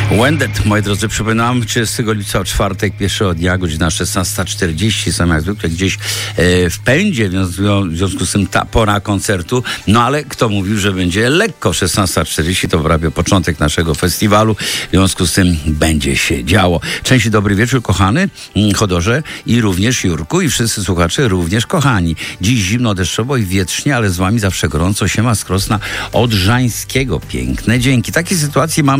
Wendet, moi drodzy, przypominam, 30 lipca o czwartek, pierwszego dnia, godzina 16:40, sam jak zwykle gdzieś w pędzie, w związku z tym ta pora koncertu, no ale kto mówił, że będzie lekko, 16:40 to prawie początek naszego festiwalu, w związku z tym będzie się działo. Część dobry wieczór, kochany Chodorze i również Jurku i wszyscy słuchacze również kochani. Dziś zimno, deszczowo i wietrznie, ale z wami zawsze gorąco, siema z Krosna Odrzańskiego. Piękne dzięki. Takiej sytuacji mam